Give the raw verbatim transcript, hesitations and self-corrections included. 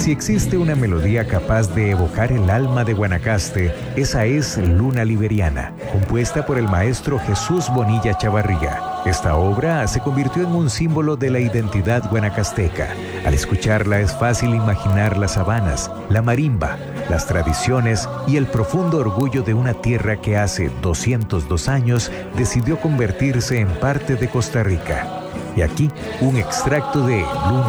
Si existe una melodía capaz de evocar el alma de Guanacaste, esa es Luna Liberiana, compuesta por el maestro Jesús Bonilla Chavarría. Esta obra se convirtió en un símbolo de la identidad guanacasteca. Al escucharla es fácil imaginar las sabanas, la marimba, las tradiciones y el profundo orgullo de una tierra que hace doscientos dos años decidió convertirse en parte de Costa Rica. Y aquí, un extracto de Luna